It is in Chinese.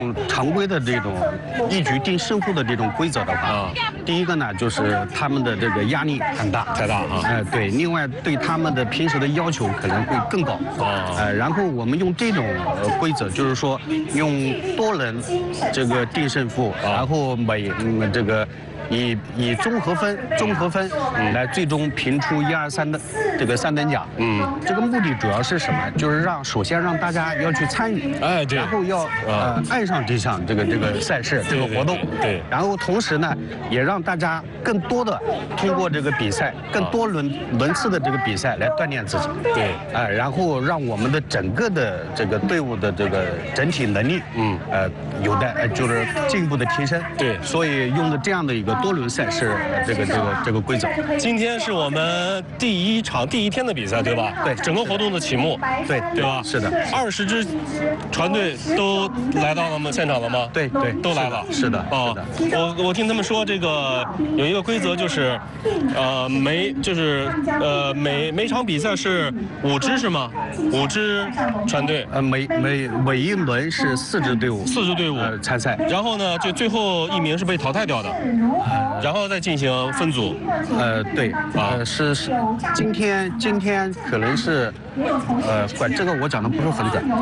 常规的这种一局定胜负的这种规则的话，第一个呢就是他们的这个压力很大， 太大啊。 对，另外对他们的平时的要求可能会更高。然后我们用这种规则，就是说用多人这个定胜负，然后这个。以综合分来最终评出1、2、3的这个3等奖。这个目的主要是什么？就是首先让大家要去参与， 对， 然后要爱上这项这个赛事这个活动， 对， 然后同时呢，也让大家更多的通过这个比赛，更多轮次的这个比赛来锻炼自己， 对， 然后让我们的整个的这个队伍的这个整体能力，有待就是进一步的提升， 对， 所以用的这样的一个多轮赛事这个规则。 今天是我们第一天的比赛，对吧？ 对， 整个活动的启幕，对吧？ 是的 ，20支船队都来到了吗？现场了吗？ 对， 都来了。 是的。 我听他们说，这个有一个规则，就是每场比赛是5支是吗？5支船队。 每一轮是4支队伍参赛。 然后呢，就最后1名是被淘汰掉的，然后再进行分组。 对，是今天可能是，这个我讲的不是很准。